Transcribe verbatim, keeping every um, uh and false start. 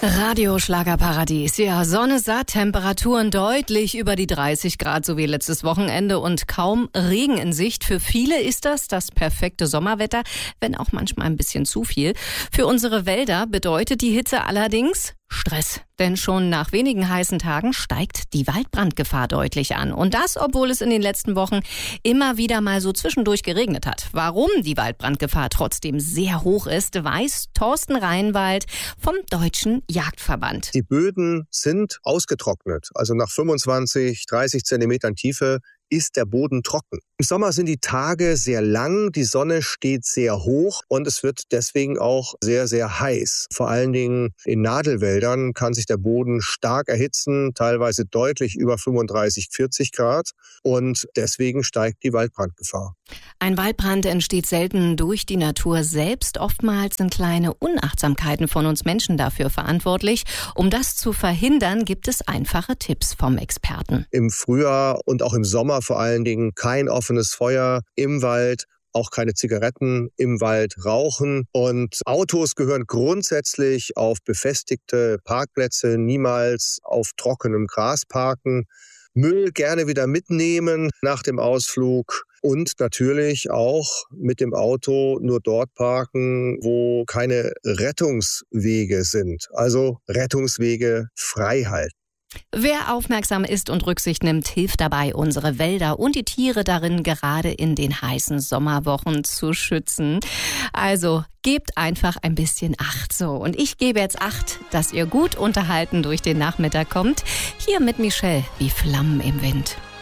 Radio Schlagerparadies. Ja, Sonne satt, Temperaturen deutlich über die dreißig Grad, so wie letztes Wochenende und kaum Regen in Sicht. Für viele ist das das perfekte Sommerwetter, wenn auch manchmal ein bisschen zu viel. Für unsere Wälder bedeutet die Hitze allerdings Stress. Denn schon nach wenigen heißen Tagen steigt die Waldbrandgefahr deutlich an. Und das, obwohl es in den letzten Wochen immer wieder mal so zwischendurch geregnet hat. Warum die Waldbrandgefahr trotzdem sehr hoch ist, weiß Thorsten Reinwald vom Deutschen Jagdverband. Die Böden sind ausgetrocknet. Also nach fünfundzwanzig, dreißig Zentimetern Tiefe ist der Boden trocken. Im Sommer sind die Tage sehr lang, die Sonne steht sehr hoch und es wird deswegen auch sehr, sehr heiß. Vor allen Dingen in Nadelwäldern kann sich der Boden stark erhitzen, teilweise deutlich über fünfunddreißig, vierzig Grad und deswegen steigt die Waldbrandgefahr. Ein Waldbrand entsteht selten durch die Natur selbst. Oftmals sind kleine Unachtsamkeiten von uns Menschen dafür verantwortlich. Um das zu verhindern, gibt es einfache Tipps vom Experten. Im Frühjahr und auch im Sommer vor allen Dingen kein offenes Feuer im Wald, auch keine Zigaretten im Wald rauchen. Und Autos gehören grundsätzlich auf befestigte Parkplätze, niemals auf trockenem Gras parken. Müll gerne wieder mitnehmen nach dem Ausflug und natürlich auch mit dem Auto nur dort parken, wo keine Rettungswege sind. Also Rettungswege frei halten. Wer aufmerksam ist und Rücksicht nimmt, hilft dabei, unsere Wälder und die Tiere darin gerade in den heißen Sommerwochen zu schützen. Also gebt einfach ein bisschen Acht. So, und ich gebe jetzt Acht, dass ihr gut unterhalten durch den Nachmittag kommt. Hier mit Michelle wie Flammen im Wind.